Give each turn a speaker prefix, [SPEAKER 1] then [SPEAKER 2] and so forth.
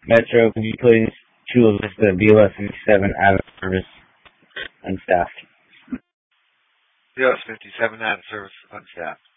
[SPEAKER 1] Metro, could you please Chula Vista BLS 57 out of service, unstaffed?
[SPEAKER 2] BLS 57 out of service, unstaffed.